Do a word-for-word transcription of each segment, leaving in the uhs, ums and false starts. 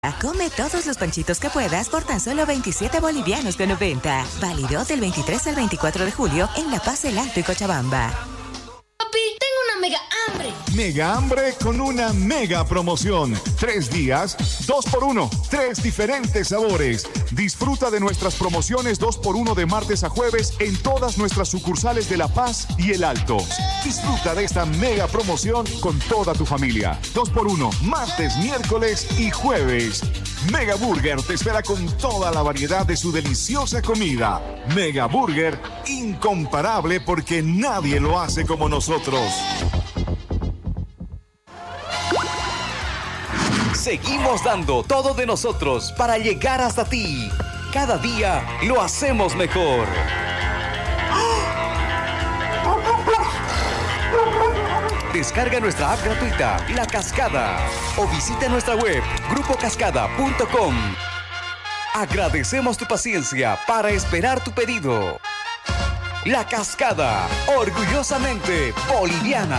Come todos los panchitos que puedas por tan solo veintisiete bolivianos con noventa. Válido del veintitrés al veinticuatro de julio en La Paz, El Alto y Cochabamba. Papi, tengo una mega hambre. Mega hambre con una mega promoción. Tres días, dos por uno. Tres diferentes sabores. Disfruta de nuestras promociones dos por uno de martes a jueves en todas nuestras sucursales de La Paz y El Alto. Disfruta de esta mega promoción con toda tu familia. dos por uno, martes, miércoles y jueves. Mega Burger te espera con toda la variedad de su deliciosa comida. Mega Burger, incomparable porque nadie lo hace como nosotros. Seguimos dando todo de nosotros para llegar hasta ti. Cada día lo hacemos mejor. Descarga nuestra app gratuita, La Cascada, o visita nuestra web, grupo cascada punto com. Agradecemos tu paciencia para esperar tu pedido. La Cascada, orgullosamente boliviana.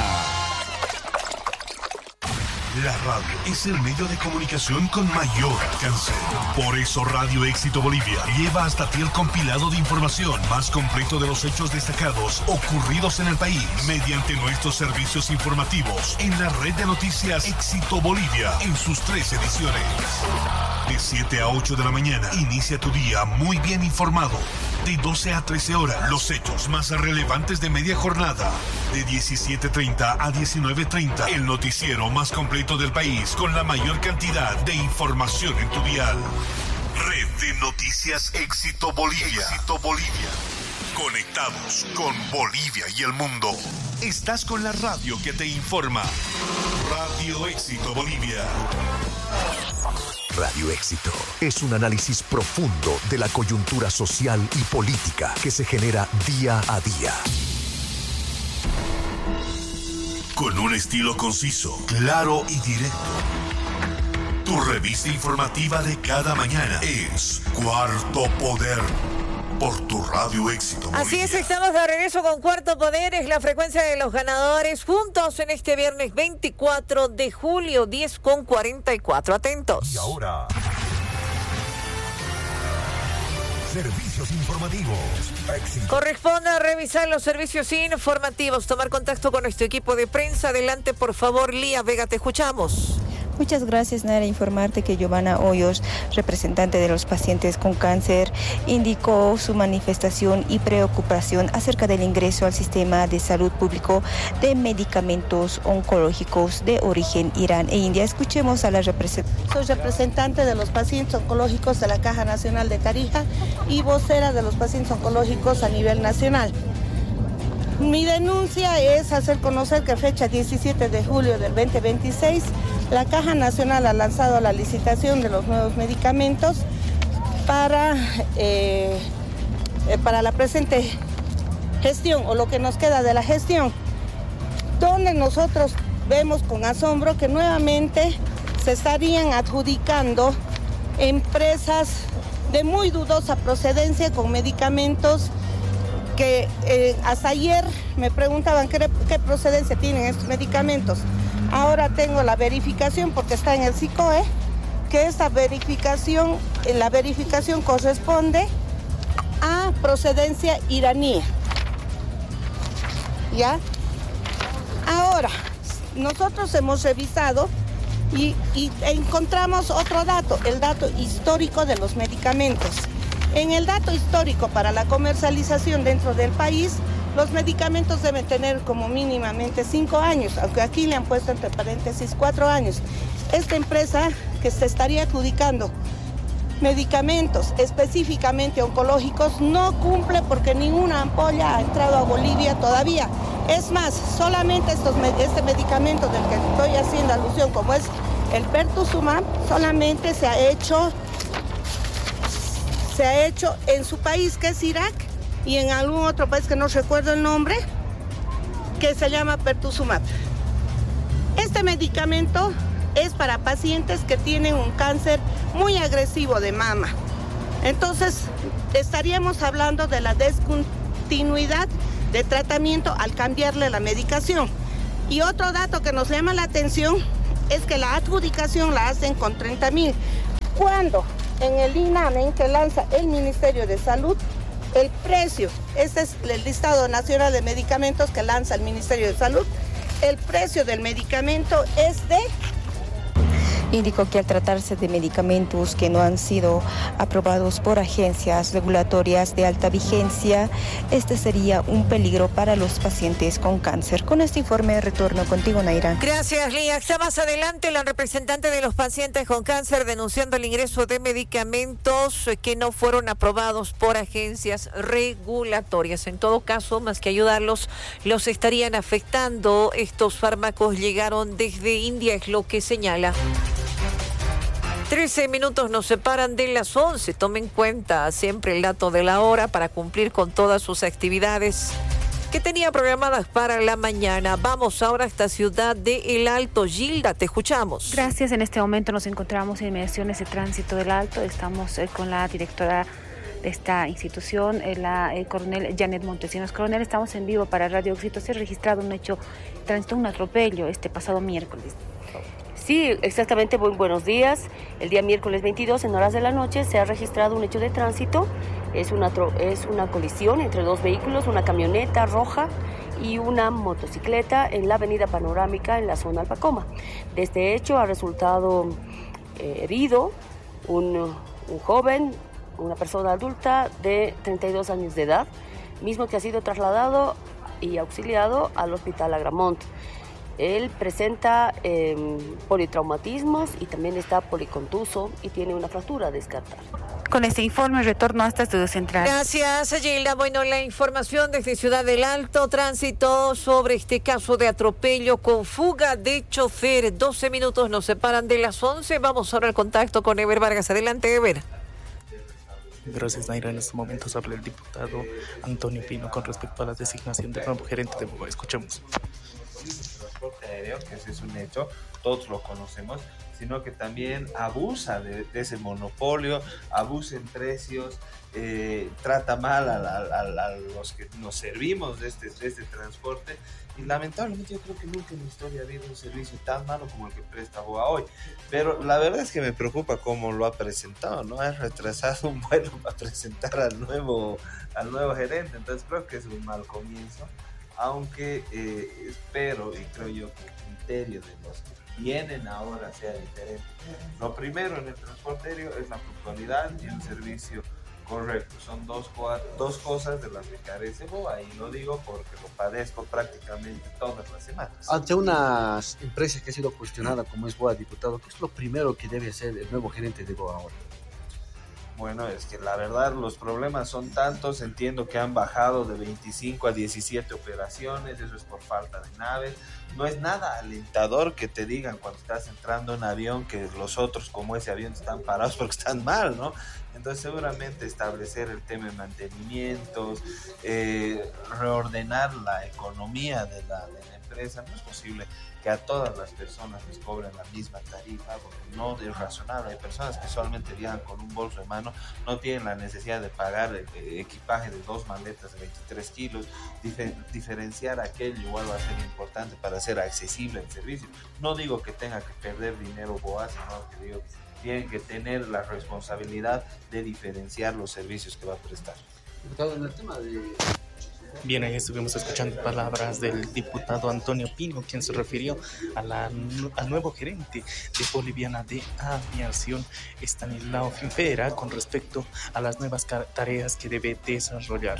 La radio es el medio de comunicación con mayor alcance. Por eso Radio Éxito Bolivia lleva hasta ti el compilado de información más completo de los hechos destacados ocurridos en el país mediante nuestros servicios informativos en la red de noticias Éxito Bolivia en sus tres ediciones. De siete a ocho de la mañana, inicia tu día muy bien informado. De doce a trece horas, los hechos más relevantes de media jornada. De diecisiete treinta a diecinueve treinta, el noticiero más completo del país con la mayor cantidad de información en tu dial. Red de Noticias Éxito Bolivia. Éxito Bolivia. Conectados con Bolivia y el mundo. Estás con la radio que te informa. Radio Éxito Bolivia. Radio Éxito es un análisis profundo de la coyuntura social y política que se genera día a día. Con un estilo conciso, claro y directo. Tu revista informativa de cada mañana es Cuarto Poder. Por tu Radio Éxito Bolivia. Así es, estamos de regreso con Cuarto Poder. Es la frecuencia de los ganadores. Juntos en este viernes veinticuatro de julio, diez con cuarenta y cuatro. Atentos. Y ahora, servicios informativos. Éxito. Corresponde a revisar los servicios informativos. Tomar contacto con nuestro equipo de prensa. Adelante, por favor, Lía Vega, te escuchamos. Muchas gracias, Nara. Informarte que Giovanna Hoyos, representante de los pacientes con cáncer, indicó su manifestación y preocupación acerca del ingreso al sistema de salud público de medicamentos oncológicos de origen Irán e India. Escuchemos a la representante. Soy representante de los pacientes oncológicos de la Caja Nacional de Tarija y vocera de los pacientes oncológicos a nivel nacional. Mi denuncia es hacer conocer que fecha diecisiete de julio del veinte veintiséis, la Caja Nacional ha lanzado la licitación de los nuevos medicamentos para, eh, para la presente gestión o lo que nos queda de la gestión, donde nosotros vemos con asombro que nuevamente se estarían adjudicando empresas de muy dudosa procedencia con medicamentos que eh, hasta ayer me preguntaban qué, qué procedencia tienen estos medicamentos. Ahora tengo la verificación porque está en el SICOE, que esta verificación, la verificación corresponde a procedencia iraní. ¿Ya? Ahora, nosotros hemos revisado y, y encontramos otro dato, el dato histórico de los medicamentos. En el dato histórico para la comercialización dentro del país, los medicamentos deben tener como mínimamente cinco años, aunque aquí le han puesto entre paréntesis cuatro años. Esta empresa que se estaría adjudicando medicamentos específicamente oncológicos no cumple porque ninguna ampolla ha entrado a Bolivia todavía. Es más, solamente estos, este medicamento del que estoy haciendo alusión, como es el Pertuzumab, solamente se ha hecho, se ha hecho en su país, que es Irak, y en algún otro país que no recuerdo el nombre, que se llama Pertuzumab. Este medicamento es para pacientes que tienen un cáncer muy agresivo de mama. Entonces, estaríamos hablando de la discontinuidad de tratamiento al cambiarle la medicación. Y otro dato que nos llama la atención es que la adjudicación la hacen con treinta mil, Cuando en el INAMEN que lanza el Ministerio de Salud, el precio, este es el listado nacional de medicamentos que lanza el Ministerio de Salud, el precio del medicamento es de... Indicó que al tratarse de medicamentos que no han sido aprobados por agencias regulatorias de alta vigencia, este sería un peligro para los pacientes con cáncer. Con este informe retorno contigo, Naira. Gracias, Lía. Está más adelante la representante de los pacientes con cáncer denunciando el ingreso de medicamentos que no fueron aprobados por agencias regulatorias. En todo caso, más que ayudarlos, los estarían afectando. Estos fármacos llegaron desde India, es lo que señala. trece minutos nos separan de las once. Tomen en cuenta siempre el dato de la hora para cumplir con todas sus actividades que tenía programadas para la mañana. Vamos ahora a esta ciudad de El Alto. Gilda, te escuchamos. Gracias. En este momento nos encontramos en inmediaciones de tránsito del Alto. Estamos eh, con la directora de esta institución, eh, la eh, coronel Janet Montesinos. Coronel, estamos en vivo para Radio Éxito. Se ha registrado un hecho de tránsito, un atropello este pasado miércoles. Sí, exactamente, muy buenos días. El día miércoles veintidós, en horas de la noche, se ha registrado un hecho de tránsito. Es una, es una colisión entre dos vehículos, una camioneta roja y una motocicleta en la avenida Panorámica, en la zona Alpacoma. De este hecho ha resultado eh, herido un, un joven, una persona adulta de treinta y dos años de edad, mismo que ha sido trasladado y auxiliado al Hospital Agramont. Él presenta eh, politraumatismos y también está policontuso y tiene una fractura a descartar. Con este informe retorno hasta Estudio Central. Gracias, Gilda. Bueno, la información desde Ciudad del Alto, tránsito sobre este caso de atropello con fuga de chofer. doce minutos nos separan de las once. Vamos ahora al contacto con Ever Vargas. Adelante, Ever. Gracias, Naira. En estos momentos habla el diputado Antonio Pino con respecto a la designación del nuevo gerente de BOA. Escuchemos. Transporte aéreo, que ese es un hecho, todos lo conocemos, sino que también abusa de, de ese monopolio, abusa en precios, eh, trata mal a, a, a, a los que nos servimos de este, de este transporte, y lamentablemente yo creo que nunca en la historia ha habido un servicio tan malo como el que presta BOA hoy. Pero la verdad es que me preocupa cómo lo ha presentado, ¿no? Ha retrasado un vuelo para presentar al nuevo, al nuevo gerente, entonces creo que es un mal comienzo. Aunque eh, espero y creo yo que el criterio de los que vienen ahora sea diferente. Lo primero en el transporte aéreo es la puntualidad y el servicio correcto. Son dos, dos cosas de las que carece BOA, y lo digo porque lo padezco prácticamente todas las semanas. Ante una empresa que ha sido cuestionada como es BOA, diputado, ¿qué es lo primero que debe hacer el nuevo gerente de BOA ahora? Bueno, es que la verdad los problemas son tantos, entiendo que han bajado de veinticinco a diecisiete operaciones, eso es por falta de naves, no es nada alentador que te digan cuando estás entrando en un avión que los otros como ese avión están parados porque están mal, ¿no? Entonces seguramente establecer el tema de mantenimientos, eh, reordenar la economía de la, de la empresa. No es posible que a todas las personas les cobren la misma tarifa, porque no es razonable. Hay personas que solamente viajan con un bolso de mano, no tienen la necesidad de pagar el equipaje de dos maletas de veintitrés kilos. Difer- diferenciar aquello igual va a ser importante para hacer accesible el servicio. No digo que tenga que perder dinero BOA, sino que digo que tienen que tener la responsabilidad de diferenciar los servicios que va a prestar. Diputado, en el tema de... Bien, ahí estuvimos escuchando palabras del diputado Antonio Pino, quien se refirió a la, al nuevo gerente de Boliviana de Aviación, Estanislao Finfera, con respecto a las nuevas tareas que debe desarrollar.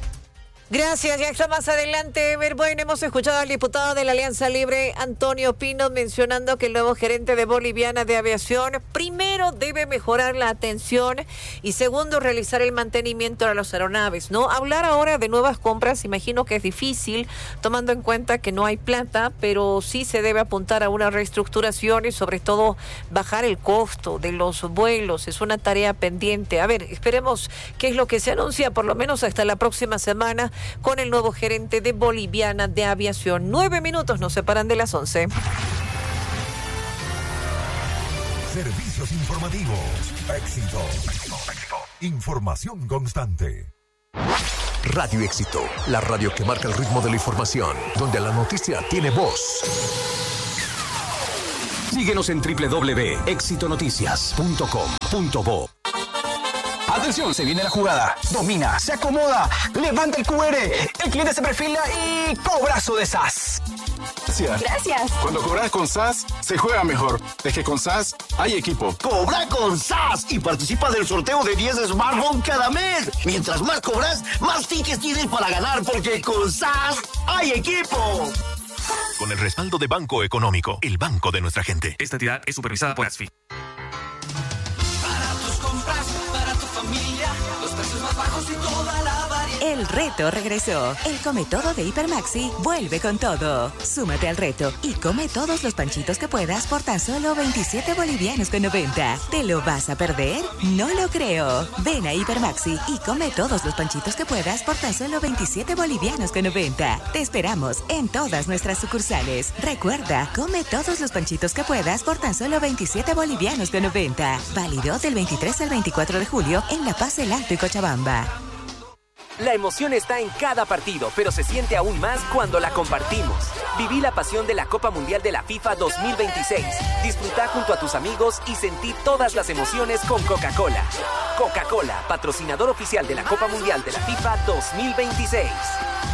Gracias, ya está más adelante. Bueno, hemos escuchado al diputado de la Alianza Libre, Antonio Pino, mencionando que el nuevo gerente de Boliviana de Aviación, primero, debe mejorar la atención y segundo, realizar el mantenimiento de las aeronaves, ¿no? Hablar ahora de nuevas compras, imagino que es difícil, tomando en cuenta que no hay plata, pero sí se debe apuntar a una reestructuración y sobre todo bajar el costo de los vuelos. Es una tarea pendiente. A ver, esperemos qué es lo que se anuncia, por lo menos hasta la próxima semana, con el nuevo gerente de Boliviana de Aviación. Nueve minutos nos separan de las once. Servicios informativos. Éxito. Información constante. Radio Éxito, la radio que marca el ritmo de la información, donde la noticia tiene voz. Síguenos en doble u doble u doble u punto éxito noticias punto com punto bo. Atención, se viene la jugada. Domina, se acomoda, levanta el Q R. El cliente se perfila y cobrazo de S A S. Gracias. Gracias. Cuando cobras con S A S, se juega mejor. Es que con S A S hay equipo. Cobra con S A S y participa del sorteo de diez smartphones cada mes. Mientras más cobras, más tickets tienes para ganar, porque con S A S hay equipo. Con el respaldo de Banco Económico, el banco de nuestra gente. Esta entidad es supervisada por ASFI. Para tus compras, para tu familia, los precios más bajos y toda la variedad. El reto regresó. El Come Todo de Hipermaxi vuelve con todo. Súmate al reto y come todos los panchitos que puedas por tan solo veintisiete bolivianos con noventa. ¿Te lo vas a perder? No lo creo. Ven a Hipermaxi y come todos los panchitos que puedas por tan solo veintisiete bolivianos con noventa. Te esperamos en todas nuestras sucursales. Recuerda, come todos los panchitos que puedas por tan solo veintisiete bolivianos con noventa. Válido del veintitrés al veinticuatro de julio en La Paz, El Alto y Cochabamba. La emoción está en cada partido, pero se siente aún más cuando la compartimos. Viví la pasión de la Copa Mundial de la FIFA dos mil veintiséis. Disfruta junto a tus amigos y sentí todas las emociones con Coca-Cola. Coca-Cola, patrocinador oficial de la Copa Mundial de la FIFA dos mil veintiséis.